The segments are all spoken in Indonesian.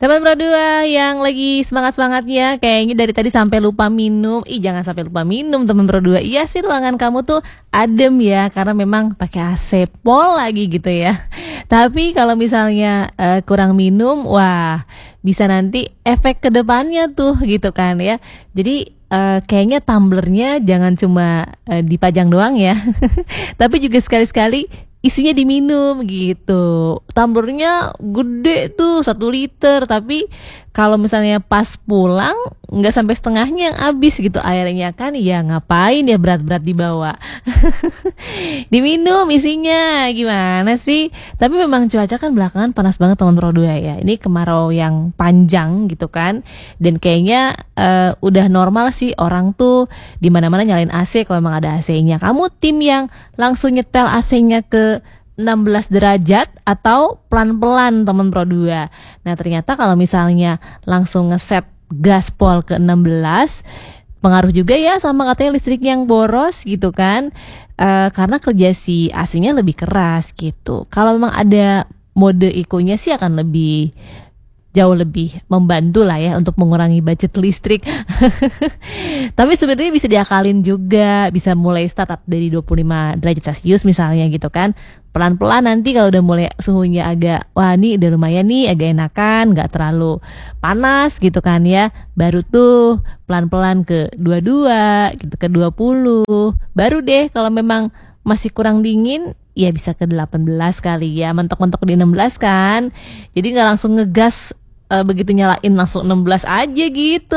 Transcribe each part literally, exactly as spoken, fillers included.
Teman berdua yang lagi semangat-semangatnya kayaknya dari tadi sampai lupa minum. Ih, jangan sampai lupa minum teman berdua. Iya sih, ruangan kamu tuh adem ya, karena memang pakai A C pol lagi gitu ya. Tapi kalau misalnya eh, kurang minum, wah bisa nanti efek ke depannya tuh gitu kan ya. Jadi eh, kayaknya tumblernya jangan cuma eh, dipajang doang ya. Tapi juga sekali-sekali isinya diminum gitu. Tumblernya gede tuh satu liter, tapi kalau misalnya pas pulang nggak sampai setengahnya yang habis gitu airnya kan, ya ngapain ya berat-berat dibawa. Diminum isinya, gimana sih? Tapi memang cuaca kan belakangan panas banget teman Pro dua ya. Ini kemarau yang panjang gitu kan. Dan kayaknya eh, udah normal sih orang tuh di mana-mana nyalain A C kalau emang ada A C-nya. Kamu tim yang langsung nyetel A C-nya ke enam belas derajat atau pelan-pelan teman Pro dua. Nah, ternyata kalau misalnya langsung ngeset gaspol ke enam belas, pengaruh juga ya sama katanya listrik yang boros gitu kan. Eh, karena kerja si A C-nya lebih keras gitu. Kalau memang ada mode eco-nya sih akan lebih jauh lebih membantu lah ya untuk mengurangi budget listrik. Tapi sebenarnya bisa diakalin juga, bisa mulai start up dari dua puluh lima derajat Celcius misalnya gitu kan. Pelan-pelan nanti kalau udah mulai suhunya agak, wah ini udah lumayan nih, agak enakan, gak terlalu panas gitu kan ya. Baru tuh pelan-pelan ke dua puluh dua gitu, ke dua puluh. Baru deh kalau memang masih kurang dingin, ya bisa ke delapan belas kali ya, mentok-mentok di enam belas kan. Jadi gak langsung ngegas uh, begitu nyalain langsung enam belas aja gitu.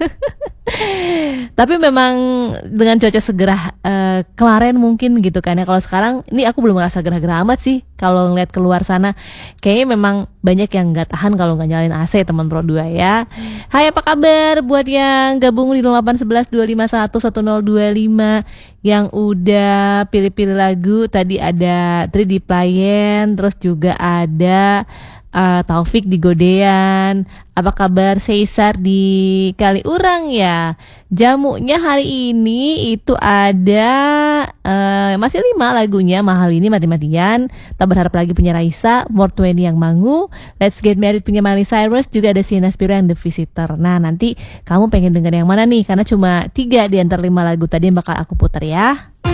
Tapi memang dengan cuaca segerah uh, kemarin mungkin gitu kan ya. Kalau sekarang ini aku belum ngerasa gerah-gerah amat sih. Kalau ngeliat keluar sana, kayaknya memang banyak yang nggak tahan kalau nggak nyalain A C teman Pro dua ya. Hai, apa kabar buat yang gabung di nol delapan satu satu dua lima satu satu nol dua lima, yang udah pilih-pilih lagu. Tadi ada Tri di Playen, terus juga ada uh, Taufik di Godean. Apa kabar Seisar di Kaliurang ya? Jamunya hari ini itu ada uh, masih lima lagunya, Mahal Ini Mati-Matian, Tak Berharap Lagi punya Raisa, More Twenty yang Mangu, Let's Get Married punya Miley Cyrus, juga ada Sienna Spiro yang The Visitor. Nah, nanti kamu pengen denger yang mana nih? Karena cuma tiga di antara lima lagu tadi yang bakal aku putar ya.